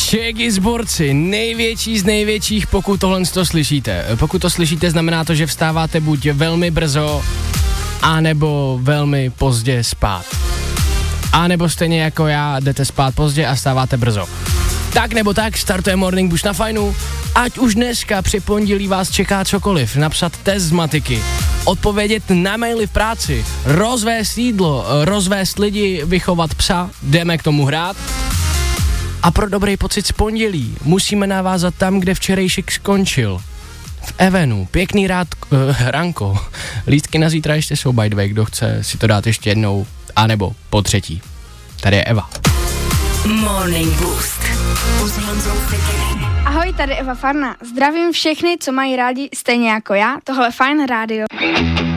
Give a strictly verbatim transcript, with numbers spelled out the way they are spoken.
Čeky zborci, největší z největších, pokud tohle to slyšíte. Pokud to slyšíte, znamená to, že vstáváte buď velmi brzo, anebo velmi pozdě spát. A nebo stejně jako já, jdete spát pozdě a stáváte brzo. Tak nebo tak, startuje Morning Boost na fajnu. Ať už dneska při pondělí vás čeká cokoliv, napsat test z matiky, odpovědět na maily v práci, rozvést jídlo, rozvést lidi, vychovat psa, jdeme k tomu hrát. A pro dobrý pocit z pondělí musíme navázat tam, kde včerejšek skončil. V Evenu, pěkný rád, uh, ranko. Lístky na zítra ještě jsou by the way, kdo chce si to dát ještě jednou, anebo po třetí. Tady je Eva. Morning Boost. Ahoj, tady Eva Farna. Zdravím všechny, co mají rádi stejně jako já, tohle je Fajn rádio.